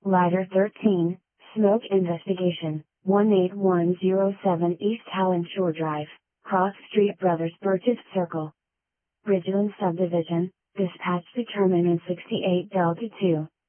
Ladder 13, Smoke Investigation, 18107 East Halland Shore Drive, Cross Street Brothers Burgess Circle. Bridgeland Subdivision, dispatch determinant 68 Delta 2.